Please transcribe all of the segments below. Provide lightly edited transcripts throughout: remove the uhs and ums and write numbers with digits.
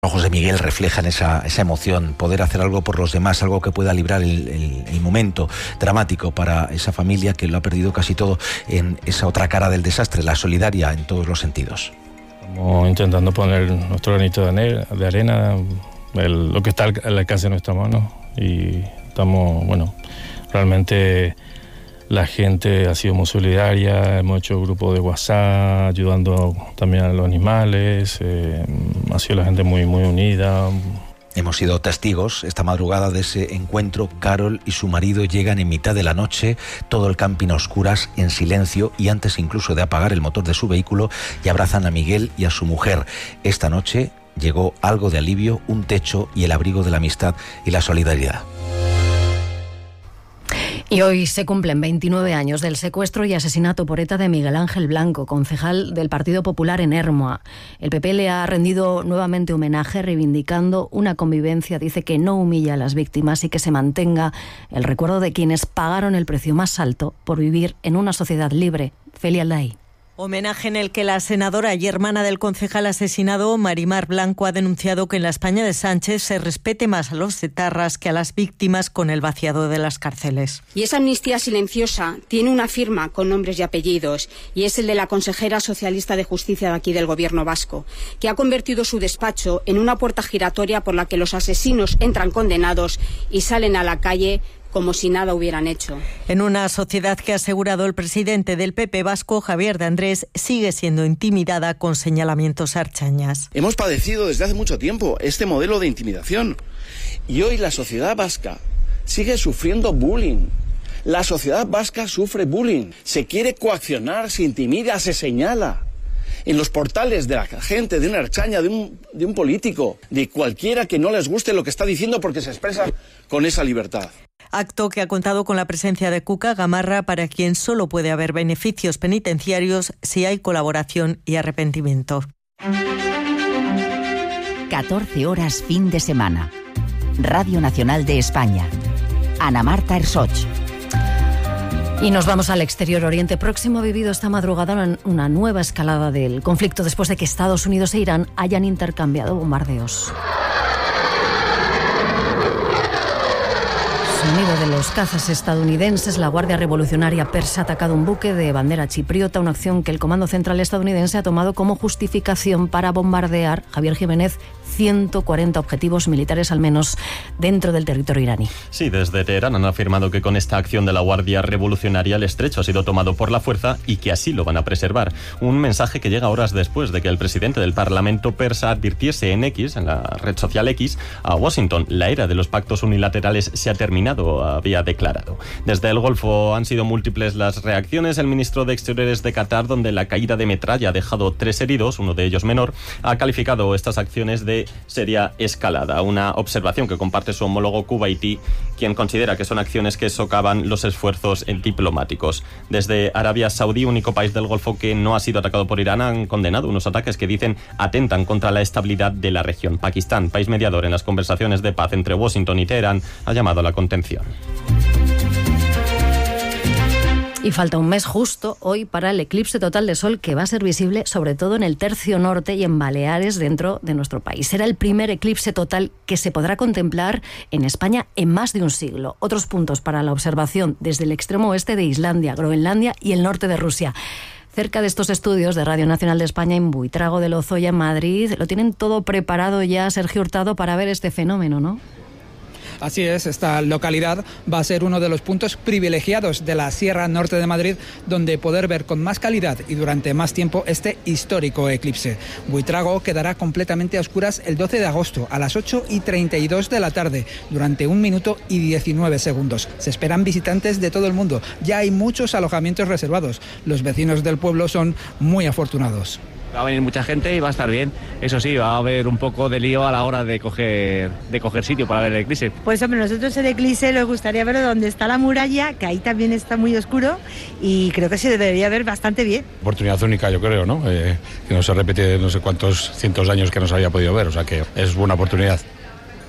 ojos de Miguel reflejan esa emoción, poder hacer algo por los demás, algo que pueda librar el momento dramático para esa familia que lo ha perdido casi todo en esa otra cara del desastre, la solidaria en todos los sentidos. Estamos intentando poner nuestro granito de arena, lo que está al alcance de nuestra mano, y estamos, realmente la gente ha sido muy solidaria, hemos hecho grupos de WhatsApp ayudando también a los animales, ha sido la gente muy, muy unida. Hemos sido testigos esta madrugada de ese encuentro. Carol y su marido llegan en mitad de la noche, todo el camping a oscuras, en silencio y antes incluso de apagar el motor de su vehículo, y abrazan a Miguel y a su mujer. Esta noche llegó algo de alivio, un techo y el abrigo de la amistad y la solidaridad. Y hoy se cumplen 29 años del secuestro y asesinato por ETA de Miguel Ángel Blanco, concejal del Partido Popular en Ermua. El PP le ha rendido nuevamente homenaje, reivindicando una convivencia, dice, que no humilla a las víctimas y que se mantenga el recuerdo de quienes pagaron el precio más alto por vivir en una sociedad libre. Felia Alday. Homenaje en el que la senadora y hermana del concejal asesinado, Marimar Blanco, ha denunciado que en la España de Sánchez se respete más a los etarras que a las víctimas con el vaciado de las cárceles. Y esa amnistía silenciosa tiene una firma con nombres y apellidos, y es el de la consejera socialista de Justicia de aquí del Gobierno vasco, que ha convertido su despacho en una puerta giratoria por la que los asesinos entran condenados y salen a la calle como si nada hubieran hecho. En una sociedad que, ha asegurado el presidente del PP vasco, Javier de Andrés, sigue siendo intimidada con señalamientos archañas. Hemos padecido desde hace mucho tiempo este modelo de intimidación y hoy la sociedad vasca sigue sufriendo bullying. La sociedad vasca sufre bullying, se quiere coaccionar, se intimida, se señala. En los portales de la gente, de una archaña, de un político, de cualquiera que no les guste lo que está diciendo porque se expresa con esa libertad. Acto que ha contado con la presencia de Cuca Gamarra, para quien solo puede haber beneficios penitenciarios si hay colaboración y arrepentimiento. 14 horas fin de semana. Radio Nacional de España. Ana Marta Ersoch. Y nos vamos al exterior. Oriente Próximo ha vivido esta madrugada una nueva escalada del conflicto después de que Estados Unidos e Irán hayan intercambiado bombardeos. Sonido de los cazas estadounidenses. La Guardia Revolucionaria Persa ha atacado un buque de bandera chipriota, una acción que el Comando Central estadounidense ha tomado como justificación para bombardear, Javier Jiménez, 140 objetivos militares al menos dentro del territorio iraní. Sí, desde Teherán han afirmado que con esta acción de la Guardia Revolucionaria el estrecho ha sido tomado por la fuerza y que así lo van a preservar. Un mensaje que llega horas después de que el presidente del Parlamento persa advirtiese en X, en la red social X, a Washington: la era de los pactos unilaterales se ha terminado, había declarado. Desde el Golfo han sido múltiples las reacciones. El ministro de Exteriores de Qatar, donde la caída de metralla ha dejado 3 heridos, uno de ellos menor, ha calificado estas acciones de seria escalada, una observación que comparte su homólogo kuwaití, quien considera que son acciones que socavan los esfuerzos diplomáticos. Desde Arabia Saudí, único país del Golfo que no ha sido atacado por Irán, han condenado unos ataques que dicen atentan contra la estabilidad de la región. Pakistán, país mediador en las conversaciones de paz entre Washington y Teherán, ha llamado a la contención. Y falta un mes justo hoy para el eclipse total de sol, que va a ser visible sobre todo en el tercio norte y en Baleares, dentro de nuestro país. Será el primer eclipse total que se podrá contemplar en España en más de un siglo. Otros puntos para la observación desde el extremo oeste de Islandia, Groenlandia y el norte de Rusia. Cerca de estos estudios de Radio Nacional de España, en Buitrago de Lozoya, en Madrid, lo tienen todo preparado ya, Sergio Hurtado, para ver este fenómeno, ¿no? Así es, esta localidad va a ser uno de los puntos privilegiados de la Sierra Norte de Madrid, donde poder ver con más calidad y durante más tiempo este histórico eclipse. Buitrago quedará completamente a oscuras el 12 de agosto a las 8:32 de la tarde, durante 1 minuto y 19 segundos. Se esperan visitantes de todo el mundo. Ya hay muchos alojamientos reservados. Los vecinos del pueblo son muy afortunados. Va a venir mucha gente y va a estar bien. Eso sí, va a haber un poco de lío a la hora de coger sitio para ver el eclipse. Pues hombre, nosotros el eclipse nos gustaría verlo donde está la muralla, que ahí también está muy oscuro, y creo que se debería ver bastante bien. Oportunidad única, yo creo, ¿no? Que no se repite no sé cuántos cientos de años que no se había podido ver, o sea que es buena oportunidad.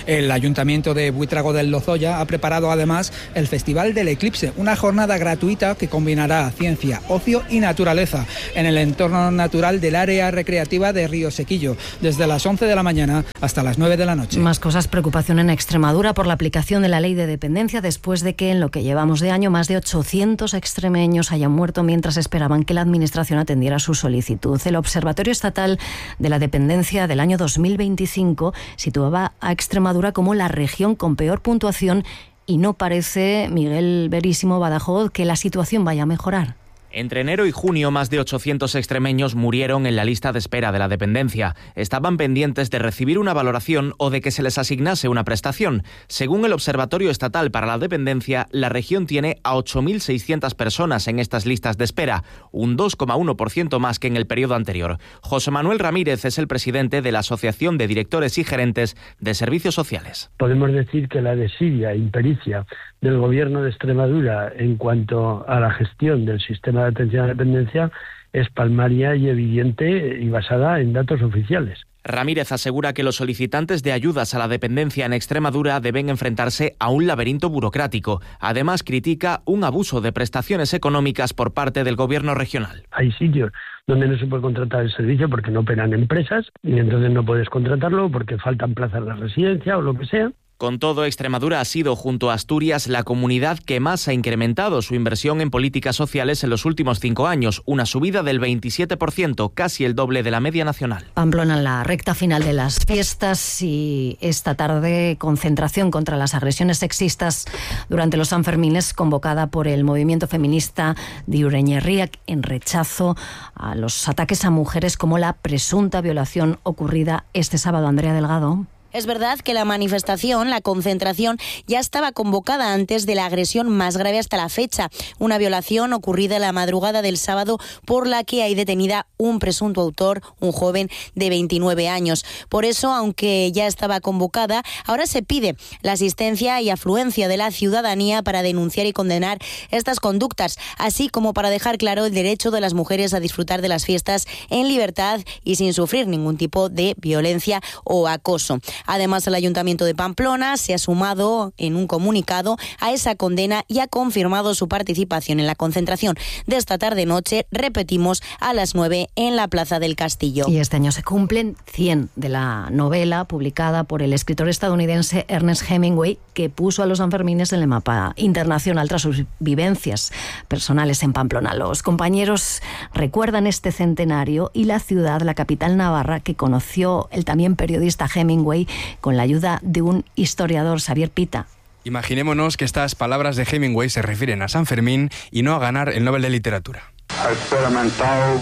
El Ayuntamiento de Buitrago del Lozoya ha preparado además el Festival del Eclipse, una jornada gratuita que combinará ciencia, ocio y naturaleza en el entorno natural del área recreativa de Río Sequillo, desde las 11 de la mañana hasta las 9 de la noche. Más cosas, preocupación en Extremadura por la aplicación de la ley de dependencia después de que en lo que llevamos de año más de 800 extremeños hayan muerto mientras esperaban que la Administración atendiera su solicitud. El Observatorio Estatal de la Dependencia del año 2025 situaba a Extremadura como la región con peor puntuación y no parece, Miguel Verísimo Badajoz, que la situación vaya a mejorar. Entre enero y junio, más de 800 extremeños murieron en la lista de espera de la dependencia. Estaban pendientes de recibir una valoración o de que se les asignase una prestación. Según el Observatorio Estatal para la Dependencia, la región tiene a 8.600 personas en estas listas de espera, un 2,1% más que en el periodo anterior. José Manuel Ramírez es el presidente de la Asociación de Directores y Gerentes de Servicios Sociales. Podemos decir que la desidia e impericia del Gobierno de Extremadura en cuanto a la gestión del sistema de atención a la dependencia es palmaria y evidente y basada en datos oficiales. Ramírez asegura que los solicitantes de ayudas a la dependencia en Extremadura deben enfrentarse a un laberinto burocrático. Además, critica un abuso de prestaciones económicas por parte del Gobierno regional. Hay sitios donde no se puede contratar el servicio porque no operan empresas y entonces no puedes contratarlo porque faltan plazas de residencia o lo que sea. Con todo, Extremadura ha sido, junto a Asturias, la comunidad que más ha incrementado su inversión en políticas sociales en los últimos 5 años, una subida del 27%, casi el doble de la media nacional. Pamplona en la recta final de las fiestas y esta tarde concentración contra las agresiones sexistas durante los Sanfermines convocada por el movimiento feminista de Ureñerriac en rechazo a los ataques a mujeres como la presunta violación ocurrida este sábado. Andrea Delgado. Es verdad que la manifestación, la concentración, ya estaba convocada antes de la agresión más grave hasta la fecha, una violación ocurrida la madrugada del sábado por la que hay detenida un presunto autor, un joven de 29 años. Por eso, aunque ya estaba convocada, ahora se pide la asistencia y afluencia de la ciudadanía para denunciar y condenar estas conductas, así como para dejar claro el derecho de las mujeres a disfrutar de las fiestas en libertad y sin sufrir ningún tipo de violencia o acoso. Además, el Ayuntamiento de Pamplona se ha sumado en un comunicado a esa condena y ha confirmado su participación en la concentración de esta tarde-noche, repetimos, a las 9 en la Plaza del Castillo. Y este año se cumplen 100 de la novela publicada por el escritor estadounidense Ernest Hemingway, que puso a los Sanfermines en el mapa internacional tras sus vivencias personales en Pamplona. Los compañeros recuerdan este centenario y la ciudad, la capital navarra, que conoció el también periodista Hemingway con la ayuda de un historiador, Xavier Pita. Imaginémonos que estas palabras de Hemingway se refieren a San Fermín y no a ganar el Nobel de Literatura. Experimentado,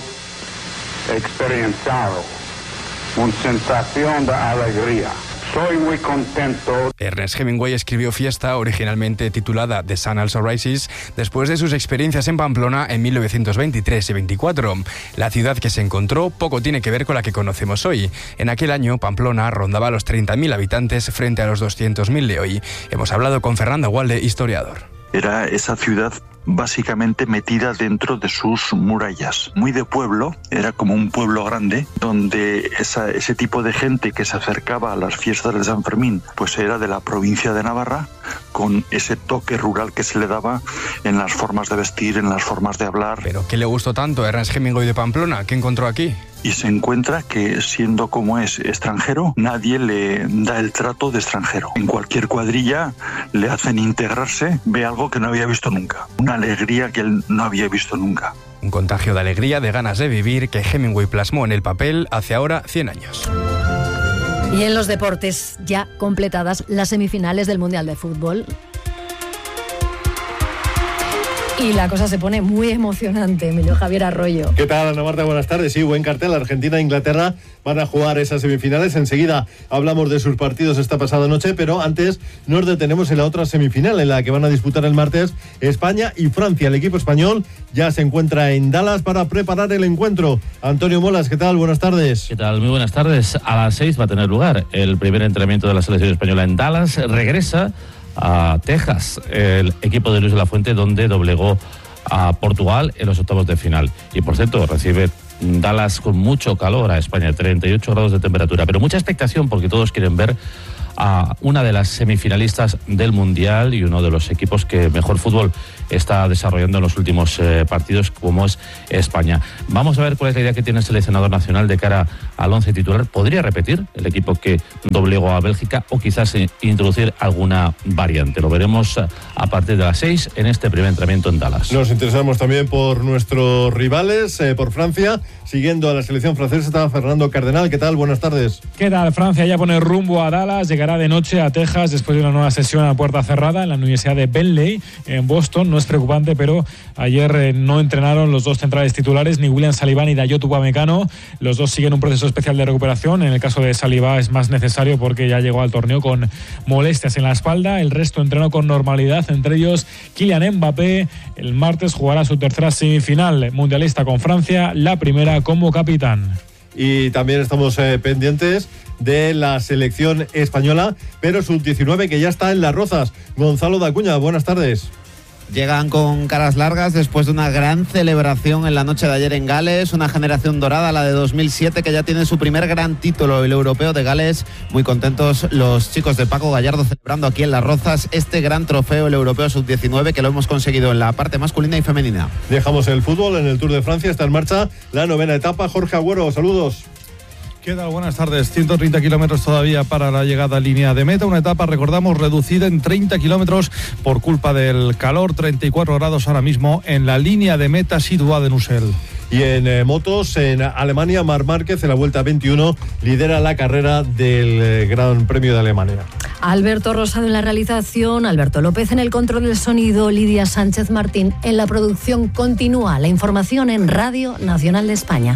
experienciado, una sensación de alegría. Soy muy contento. Ernest Hemingway escribió Fiesta, originalmente titulada The Sun Also Rises, después de sus experiencias en Pamplona en 1923 y 24. La ciudad que se encontró poco tiene que ver con la que conocemos hoy. En aquel año, Pamplona rondaba los 30.000 habitantes frente a los 200.000 de hoy. Hemos hablado con Fernando Gualde, historiador. Era esa ciudad básicamente metida dentro de sus murallas. Muy de pueblo, era como un pueblo grande, donde ese tipo de gente que se acercaba a las fiestas de San Fermín, pues era de la provincia de Navarra, con ese toque rural que se le daba en las formas de vestir, en las formas de hablar. ¿Pero qué le gustó tanto a Ernest Hemingway de Pamplona? ¿Qué encontró aquí? Y se encuentra que, siendo como es extranjero, nadie le da el trato de extranjero. En cualquier cuadrilla le hacen integrarse, ve algo que no había visto nunca. Una alegría que él no había visto nunca. Un contagio de alegría, de ganas de vivir, que Hemingway plasmó en el papel hace ahora 100 años. Y en los deportes, ya completadas las semifinales del Mundial de Fútbol. Y la cosa se pone muy emocionante, Emilio Javier Arroyo. ¿Qué tal, Ana Marta? Buenas tardes. Sí, buen cartel. Argentina e Inglaterra van a jugar esas semifinales. Enseguida hablamos de sus partidos esta pasada noche, pero antes nos detenemos en la otra semifinal, en la que van a disputar el martes España y Francia. El equipo español ya se encuentra en Dallas para preparar el encuentro. Antonio Molas, ¿qué tal? Buenas tardes. ¿Qué tal? Muy buenas tardes. A las 6 va a tener lugar el primer entrenamiento de la selección española en Dallas. Regresa a Texas el equipo de Luis de la Fuente, donde doblegó a Portugal en los octavos de final. Y por cierto, recibe Dallas con mucho calor a España, 38 grados de temperatura, pero mucha expectación porque todos quieren ver a una de las semifinalistas del Mundial y uno de los equipos que mejor fútbol está desarrollando en los últimos partidos, como es España. Vamos a ver cuál es la idea que tiene el seleccionador nacional de cara al 11 titular. ¿Podría repetir el equipo que doblegó a Bélgica o quizás introducir alguna variante? Lo veremos a partir de las 6 en este primer entrenamiento en Dallas. Nos interesamos también por nuestros rivales, por Francia. Siguiendo a la selección francesa está Fernando Cardenal. ¿Qué tal? Buenas tardes. ¿Qué tal? Francia ya pone rumbo a Dallas, llegará de noche a Texas después de una nueva sesión a puerta cerrada en la Universidad de Bentley en Boston. No es preocupante, pero ayer no entrenaron los dos centrales titulares, ni William Saliba ni Dayot Upamecano. Los dos siguen un proceso especial de recuperación. En el caso de Saliba es más necesario porque ya llegó al torneo con molestias en la espalda. El resto entrenó con normalidad, entre ellos Kylian Mbappé. El martes jugará su tercera semifinal mundialista con Francia, la primera como capitán. Y también estamos pendientes de la selección española, pero sub-19 que ya está en Las Rozas. Gonzalo Dacuña, buenas tardes. Llegan con caras largas después de una gran celebración en la noche de ayer en Gales, una generación dorada, la de 2007, que ya tiene su primer gran título, el europeo de Gales. Muy contentos los chicos de Paco Gallardo celebrando aquí en Las Rozas este gran trofeo, el europeo sub-19, que lo hemos conseguido en la parte masculina y femenina. Dejamos el fútbol en el Tour de Francia, está en marcha la 9ª etapa. Jorge Agüero, saludos. ¿Qué tal? Buenas tardes. 130 kilómetros todavía para la llegada a línea de meta. Una etapa, recordamos, reducida en 30 kilómetros por culpa del calor. 34 grados ahora mismo en la línea de meta situada en Ussel. Y en motos, en Alemania, Marc Márquez en la Vuelta 21 lidera la carrera del Gran Premio de Alemania. Alberto Rosado en la realización, Alberto López en el control del sonido, Lidia Sánchez Martín en la producción. Continúa la información en Radio Nacional de España.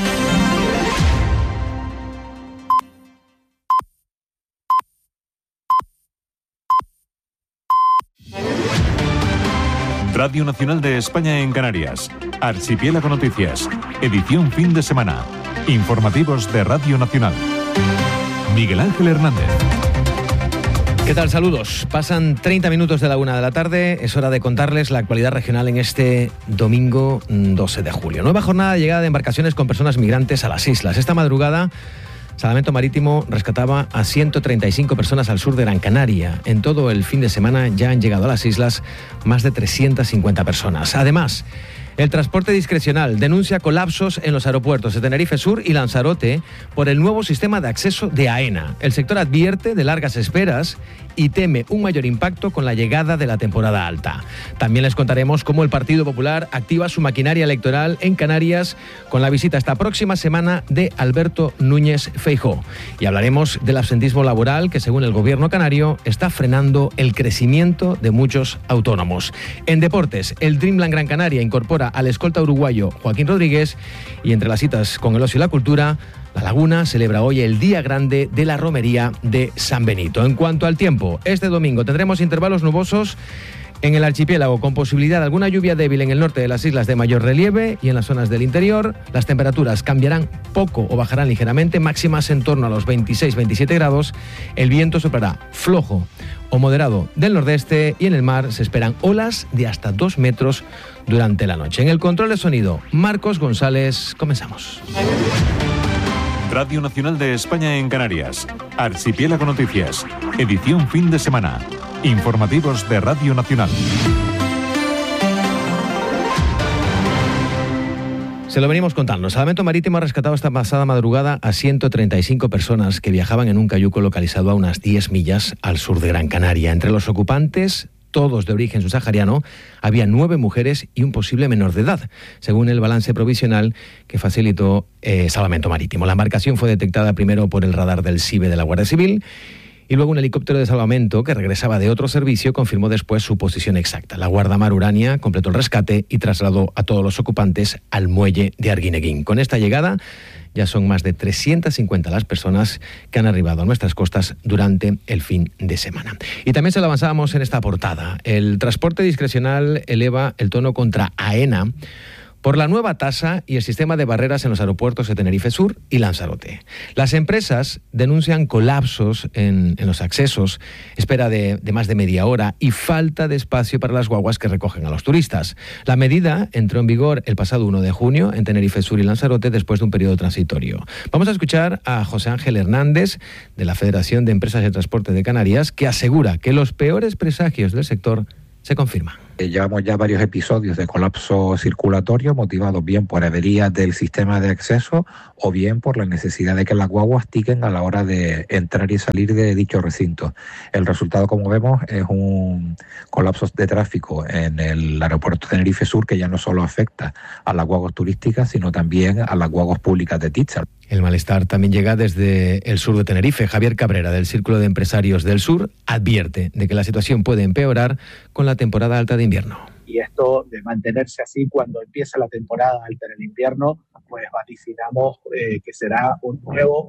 Radio Nacional de España en Canarias. Archipiélago Noticias. Edición fin de semana. Informativos de Radio Nacional. Miguel Ángel Hernández. ¿Qué tal? Saludos. Pasan 30 minutos de la 1 de la tarde. Es hora de contarles la actualidad regional en este domingo 12 de julio. Nueva jornada de llegada de embarcaciones con personas migrantes a las islas. Esta madrugada, Salvamento Marítimo rescataba a 135 personas al sur de Gran Canaria. En todo el fin de semana ya han llegado a las islas más de 350 personas. Además, el transporte discrecional denuncia colapsos en los aeropuertos de Tenerife Sur y Lanzarote por el nuevo sistema de acceso de AENA. El sector advierte de largas esperas y teme un mayor impacto con la llegada de la temporada alta. También les contaremos cómo el Partido Popular activa su maquinaria electoral en Canarias con la visita esta próxima semana de Alberto Núñez Feijóo. Y hablaremos del absentismo laboral que, según el gobierno canario, está frenando el crecimiento de muchos autónomos. En deportes, el Dreamland Gran Canaria incorpora al escolta uruguayo Joaquín Rodríguez y entre las citas con el ocio y la cultura, La Laguna celebra hoy el Día Grande de la Romería de San Benito. En cuanto al tiempo, este domingo tendremos intervalos nubosos en el archipiélago con posibilidad de alguna lluvia débil en el norte de las islas de mayor relieve y en las zonas del interior. Las temperaturas cambiarán poco o bajarán ligeramente, máximas en torno a los 26-27 grados. El viento soplará flojo o moderado del nordeste y en el mar se esperan olas de hasta 2 metros durante la noche. En el control de sonido, Marcos González. Comenzamos. Radio Nacional de España en Canarias. Archipiélago Noticias. Edición fin de semana. Informativos de Radio Nacional. Se lo venimos contando. Salvamento Marítimo ha rescatado esta pasada madrugada a 135 personas que viajaban en un cayuco localizado a unas 10 millas al sur de Gran Canaria. Entre los ocupantes, todos de origen subsahariano, había 9 mujeres y un posible menor de edad, según el balance provisional que facilitó Salvamento Marítimo. La embarcación fue detectada primero por el radar del SIBE de la Guardia Civil y luego un helicóptero de salvamento que regresaba de otro servicio confirmó después su posición exacta. La Guardamar Urania completó el rescate y trasladó a todos los ocupantes al muelle de Arguineguín. Con esta llegada ya son más de 350 las personas que han arribado a nuestras costas durante el fin de semana. Y también se lo avanzábamos en esta portada. El transporte discrecional eleva el tono contra AENA por la nueva tasa y el sistema de barreras en los aeropuertos de Tenerife Sur y Lanzarote. Las empresas denuncian colapsos en los accesos, espera de más de media hora y falta de espacio para las guaguas que recogen a los turistas. La medida entró en vigor el pasado 1 de junio en Tenerife Sur y Lanzarote después de un periodo transitorio. Vamos a escuchar a José Ángel Hernández de la Federación de Empresas de Transporte de Canarias, que asegura que los peores presagios del sector se confirman. Llevamos ya varios episodios de colapso circulatorio motivados bien por averías del sistema de acceso o bien por la necesidad de que las guaguas tiquen a la hora de entrar y salir de dicho recinto. El resultado, como vemos, es un colapso de tráfico en el aeropuerto de Tenerife Sur que ya no solo afecta a las guaguas turísticas, sino también a las guaguas públicas de Tizar. El malestar también llega desde el sur de Tenerife. Javier Cabrera, del Círculo de Empresarios del Sur, advierte de que la situación puede empeorar con la temporada alta de invierno. Y esto de mantenerse así cuando empieza la temporada alta en el invierno, pues vaticinamos que será una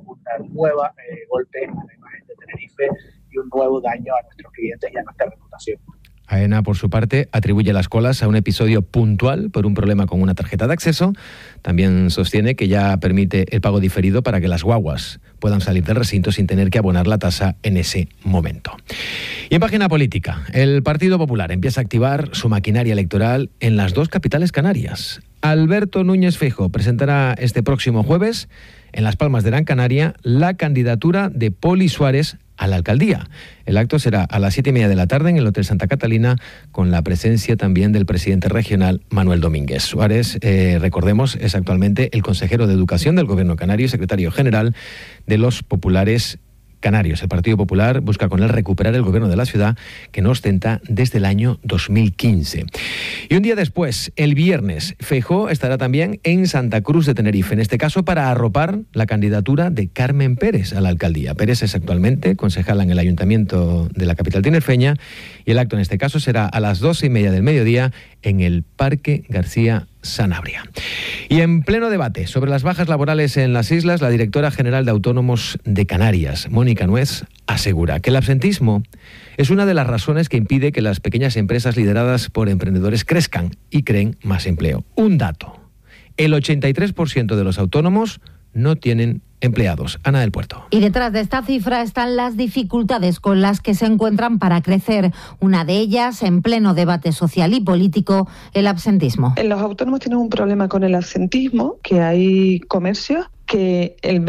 nueva golpe a la imagen de Tenerife y un nuevo daño a nuestros clientes y a nuestra reputación. AENA, por su parte, atribuye las colas a un episodio puntual por un problema con una tarjeta de acceso. También sostiene que ya permite el pago diferido para que las guaguas puedan salir del recinto sin tener que abonar la tasa en ese momento. Y en página política, el Partido Popular empieza a activar su maquinaria electoral en las dos capitales canarias. Alberto Núñez Feijóo presentará este próximo jueves en Las Palmas de Gran Canaria la candidatura de Poli Suárez a la alcaldía. El acto será a las 7:30 de la tarde en el Hotel Santa Catalina, con la presencia también del presidente regional Manuel Domínguez. Suárez, recordemos, es actualmente el consejero de Educación del Gobierno canario y secretario general de los Populares Canarios. El Partido Popular busca con él recuperar el gobierno de la ciudad, que no ostenta desde el año 2015. Y un día después, el viernes, Feijóo estará también en Santa Cruz de Tenerife, en este caso para arropar la candidatura de Carmen Pérez a la alcaldía. Pérez es actualmente concejala en el ayuntamiento de la capital tinerfeña y el acto en este caso será a las 12:30 del mediodía en el Parque García Sanabria. Y en pleno debate sobre las bajas laborales en las islas, la directora general de Autónomos de Canarias, Mónica Nuez, asegura que el absentismo es una de las razones que impide que las pequeñas empresas lideradas por emprendedores crezcan y creen más empleo. Un dato: el 83% de los autónomos no tienen empleados. Ana del Puerto. Y detrás de esta cifra están las dificultades con las que se encuentran para crecer. Una de ellas, en pleno debate social y político, el absentismo. Los autónomos tienen un problema con el absentismo, que hay comercios que el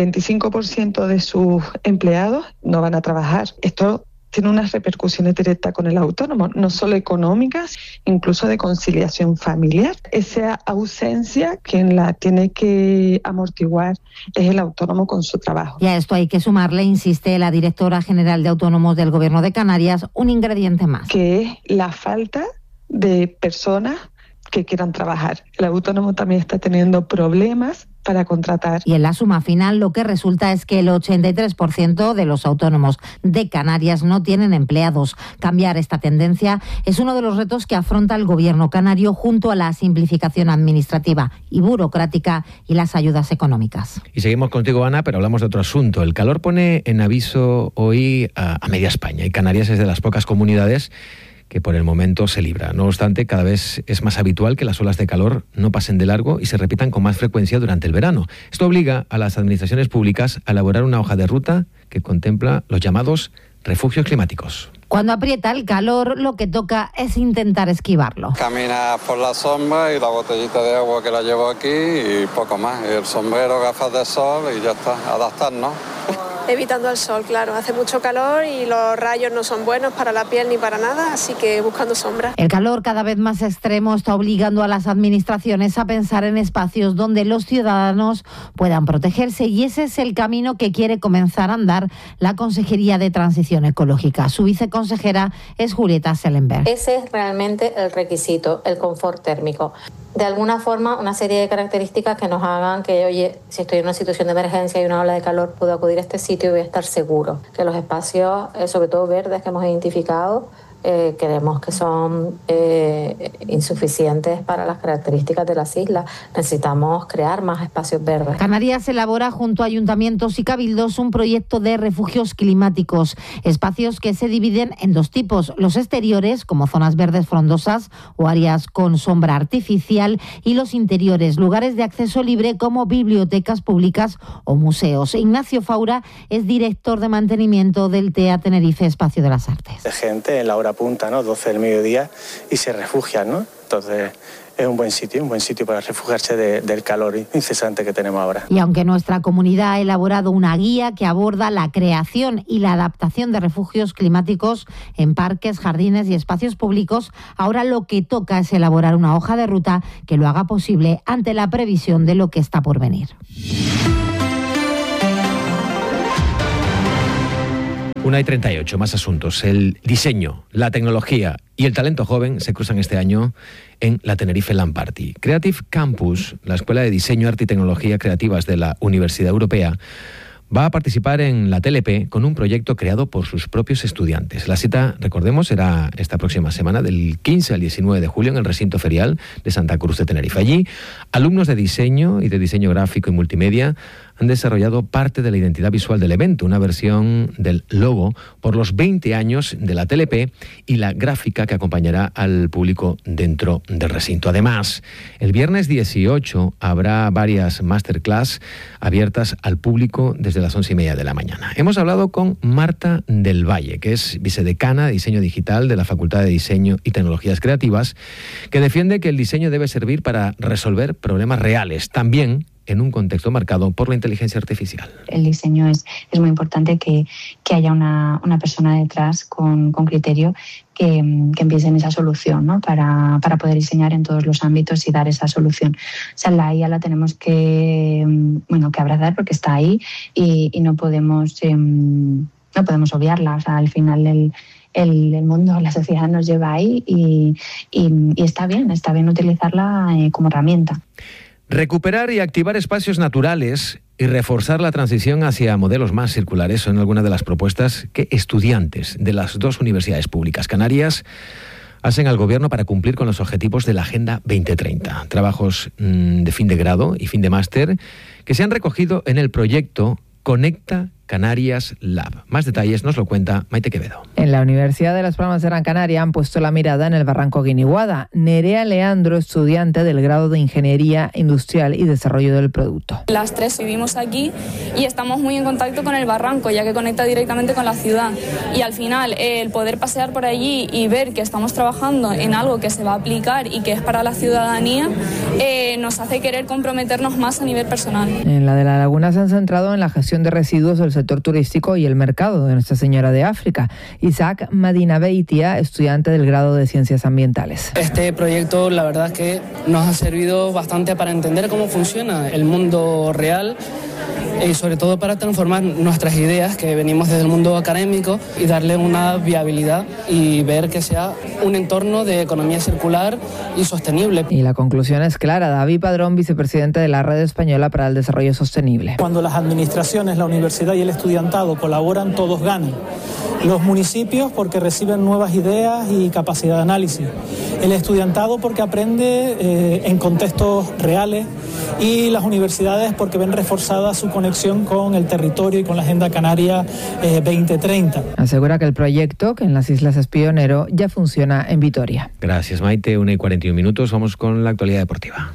25% de sus empleados no van a trabajar. Esto tiene unas repercusiones directas con el autónomo, no solo económicas, incluso de conciliación familiar. Esa ausencia, quien la tiene que amortiguar es el autónomo con su trabajo. Y a esto hay que sumarle, insiste la directora general de Autónomos del Gobierno de Canarias, un ingrediente más. Que es la falta de personas que quieran trabajar. El autónomo también está teniendo problemas para contratar. Y en la suma final lo que resulta es que el 83% de los autónomos de Canarias no tienen empleados. Cambiar esta tendencia es uno de los retos que afronta el gobierno canario junto a la simplificación administrativa y burocrática y las ayudas económicas. Y seguimos contigo, Ana, pero hablamos de otro asunto. El calor pone en aviso hoy a media España y Canarias es de las pocas comunidades que por el momento se libra. No obstante, cada vez es más habitual que las olas de calor no pasen de largo y se repitan con más frecuencia durante el verano. Esto obliga a las administraciones públicas a elaborar una hoja de ruta que contempla los llamados refugios climáticos. Cuando aprieta el calor, lo que toca es intentar esquivarlo. Caminas por la sombra y la botellita de agua que la llevo aquí y poco más. Y el sombrero, gafas de sol y ya está, adaptarnos. Evitando el sol, claro. Hace mucho calor y los rayos no son buenos para la piel ni para nada, así que buscando sombra. El calor cada vez más extremo está obligando a las administraciones a pensar en espacios donde los ciudadanos puedan protegerse y ese es el camino que quiere comenzar a andar la Consejería de Transición Ecológica. Su viceconsejera es Julieta Sellenberg. Ese es realmente el requisito, el confort térmico. De alguna forma, una serie de características que nos hagan que, oye, si estoy en una situación de emergencia y una ola de calor, puedo acudir a este sitio y voy a estar seguro. Que los espacios, sobre todo verdes que hemos identificado, creemos que son insuficientes para las características de las islas. Necesitamos crear más espacios verdes. Canarias elabora junto a ayuntamientos y cabildos un proyecto de refugios climáticos, espacios que se dividen en dos tipos: los exteriores, como zonas verdes frondosas o áreas con sombra artificial, y los interiores, lugares de acceso libre como bibliotecas públicas o museos. Ignacio Faura es director de mantenimiento del TEA Tenerife Espacio de las Artes. De gente en la hora punta, ¿no? 12 del mediodía, y se refugian, ¿no? Entonces es un buen sitio para refugiarse del calor incesante que tenemos ahora. Y aunque nuestra comunidad ha elaborado una guía que aborda la creación y la adaptación de refugios climáticos en parques, jardines y espacios públicos, ahora lo que toca es elaborar una hoja de ruta que lo haga posible ante la previsión de lo que está por venir. 1:38, más asuntos. El diseño, la tecnología y el talento joven se cruzan este año en la Tenerife Land Party. Creative Campus, la Escuela de Diseño, Arte y Tecnología Creativas de la Universidad Europea, va a participar en la TLP con un proyecto creado por sus propios estudiantes. La cita, recordemos, será esta próxima semana, del 15 al 19 de julio, en el recinto ferial de Santa Cruz de Tenerife. Allí, alumnos de diseño y de diseño gráfico y multimedia han desarrollado parte de la identidad visual del evento, una versión del logo por los 20 años de la TLP y la gráfica que acompañará al público dentro del recinto. Además, el viernes 18 habrá varias masterclass abiertas al público desde las 11:30 de la mañana. Hemos hablado con Marta del Valle, que es vicedecana de Diseño Digital de la Facultad de Diseño y Tecnologías Creativas, que defiende que el diseño debe servir para resolver problemas reales, también en un contexto marcado por la inteligencia artificial. El diseño es muy importante que haya una persona detrás con criterio que empiece en esa solución, ¿no? para poder diseñar en todos los ámbitos y dar esa solución. O sea, la IA la tenemos que abrazar porque está ahí y no podemos obviarla. O sea, al final el mundo, la sociedad nos lleva ahí y está bien utilizarla como herramienta. Recuperar y activar espacios naturales y reforzar la transición hacia modelos más circulares son algunas de las propuestas que estudiantes de las dos universidades públicas canarias hacen al Gobierno para cumplir con los objetivos de la Agenda 2030. Trabajos de fin de grado y fin de máster que se han recogido en el proyecto Conecta Canarias Lab. Más detalles nos lo cuenta Maite Quevedo. En la Universidad de Las Palmas de Gran Canaria han puesto la mirada en el barranco Guiniguada. Nerea Leandro, estudiante del grado de Ingeniería Industrial y Desarrollo del Producto. Las tres vivimos aquí y estamos muy en contacto con el barranco, ya que conecta directamente con la ciudad. Y al final, el poder pasear por allí y ver que estamos trabajando en algo que se va a aplicar y que es para la ciudadanía, nos hace querer comprometernos más a nivel personal. En la de la Laguna se han centrado en la gestión de residuos del sector turístico y el mercado de Nuestra Señora de África. Isaac Madina Beitia, estudiante del grado de Ciencias Ambientales. Este proyecto, la verdad, que nos ha servido bastante para entender cómo funciona el mundo real y sobre todo para transformar nuestras ideas que venimos desde el mundo académico y darle una viabilidad y ver que sea un entorno de economía circular y sostenible. Y la conclusión es clara. David Padrón, vicepresidente de la Red Española para el Desarrollo Sostenible. Cuando las administraciones, la universidad y el estudiantado colaboran, todos ganan. Los municipios porque reciben nuevas ideas y capacidad de análisis. El estudiantado porque aprende en contextos reales y las universidades porque ven reforzada su conexión con el territorio y con la Agenda Canaria 2030. Asegura que el proyecto, que en las islas es pionero, ya funciona en Vitoria. Gracias, Maite. 1:41. Vamos con la actualidad deportiva.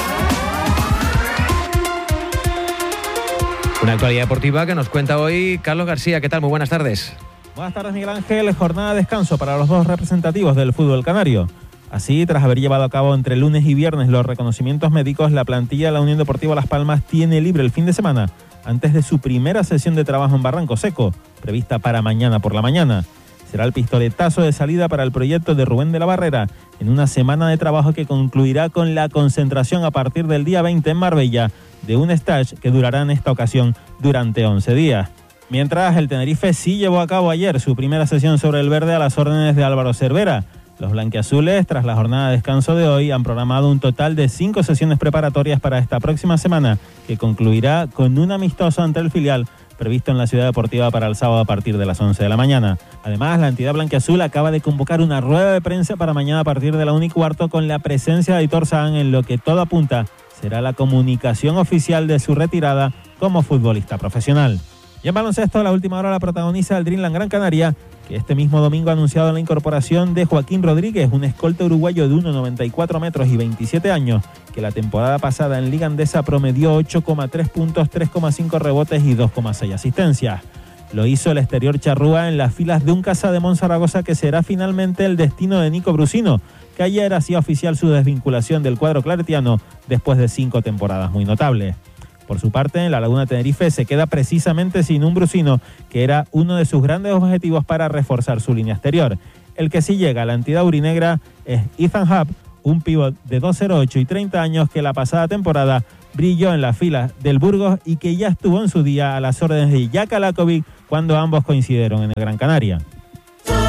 Una actualidad deportiva que nos cuenta hoy Carlos García. ¿Qué tal? Muy buenas tardes. Buenas tardes, Miguel Ángel. Jornada de descanso para los dos representativos del fútbol canario. Así, tras haber llevado a cabo entre lunes y viernes los reconocimientos médicos, la plantilla de la Unión Deportiva Las Palmas tiene libre el fin de semana, antes de su primera sesión de trabajo en Barranco Seco, prevista para mañana por la mañana. Será el pistoletazo de salida para el proyecto de Rubén de la Barrera, en una semana de trabajo que concluirá con la concentración a partir del día 20 en Marbella, de un stage que durará en esta ocasión durante 11 días. Mientras, el Tenerife sí llevó a cabo ayer su primera sesión sobre el verde a las órdenes de Álvaro Cervera. Los blanquiazules, tras la jornada de descanso de hoy, han programado un total de 5 sesiones preparatorias para esta próxima semana, que concluirá con un amistoso ante el filial previsto en la Ciudad Deportiva para el sábado a partir de las 11 de la mañana. Además, la entidad blanquiazul acaba de convocar una rueda de prensa para mañana a partir de la 1:15 con la presencia de Aitor Sáenz, en lo que todo apunta será la comunicación oficial de su retirada como futbolista profesional. Y en baloncesto, la última hora la protagoniza el Dreamland Gran Canaria, que este mismo domingo ha anunciado la incorporación de Joaquín Rodríguez, un escolta uruguayo de 1,94 metros y 27 años, que la temporada pasada en Liga Andesa promedió 8,3 puntos, 3,5 rebotes y 2,6 asistencias. Lo hizo el exterior charrúa en las filas de un Casa de Monzaragoza que será finalmente el destino de Nico Brusino, que ayer hacía oficial su desvinculación del cuadro claretiano después de 5 temporadas muy notables. Por su parte, en la Laguna Tenerife se queda precisamente sin un Brusino, que era uno de sus grandes objetivos para reforzar su línea exterior. El que sí llega a la entidad aurinegra es Ethan Happ, un pívot de 2,08 y 30 años que la pasada temporada brilló en las filas del Burgos y que ya estuvo en su día a las órdenes de Jaka Lakovic cuando ambos coincidieron en el Gran Canaria.